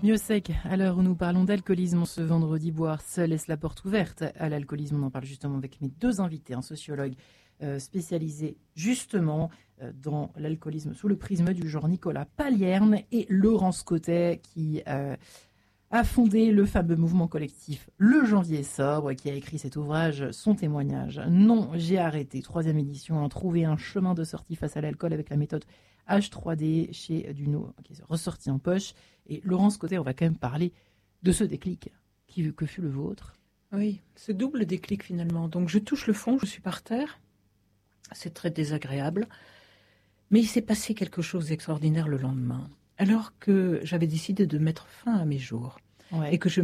Mieux sec, à l'heure où nous parlons d'alcoolisme, ce vendredi, boire seul laisse la porte ouverte à l'alcoolisme. On en parle justement avec mes deux invités, un sociologue spécialisé justement dans l'alcoolisme sous le prisme du genre Nicolas Palierne et Laurence Cottet qui a fondé le fameux mouvement collectif Le Janvier Sobre, qui a écrit cet ouvrage, son témoignage. Non, j'ai arrêté, 3e édition, trouver un chemin de sortie face à l'alcool avec la méthode H3D chez Duno, qui est ressorti en poche. Et Laurence Cottet, on va quand même parler de ce déclic que fut le vôtre. Oui, ce double déclic finalement. Donc je touche le fond, je suis par terre, c'est très désagréable, mais il s'est passé quelque chose d'extraordinaire le lendemain. Alors que j'avais décidé de mettre fin à mes jours et que je